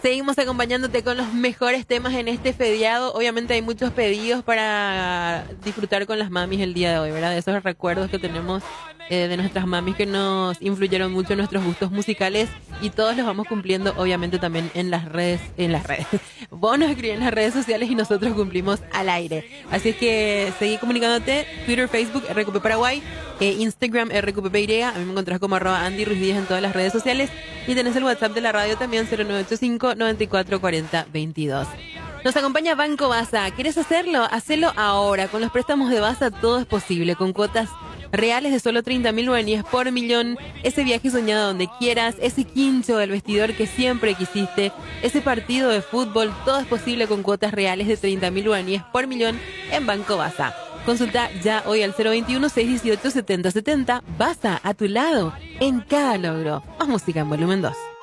Seguimos acompañándote con los mejores temas en este feriado. Obviamente hay muchos pedidos para disfrutar con las mamis el día de hoy, ¿verdad? De esos recuerdos que tenemos de nuestras mamis que nos influyeron mucho en nuestros gustos musicales y todos los vamos cumpliendo obviamente también en las redes. Vos nos escribís en las redes sociales y nosotros cumplimos al aire. Así es que seguí comunicándote. Twitter, Facebook, RQP Paraguay, Instagram, RQPPY. A mí me encontrás como @Andy Ruiz Díaz en todas las redes sociales y tenés el WhatsApp de la radio también 0985-9440-22. Nos acompaña Banco Baza. ¿Quieres hacerlo? Hacelo ahora. Con los préstamos de Baza todo es posible. Con cuotas reales de solo 30.000 guaraníes por millón. Ese viaje soñado donde quieras. Ese quincho del vestidor que siempre quisiste. Ese partido de fútbol. Todo es posible con cuotas reales de 30.000 guaraníes por millón en Banco Baza. Consulta ya hoy al 021-618-7070. Baza, a tu lado, en cada logro. Más música en volumen 2.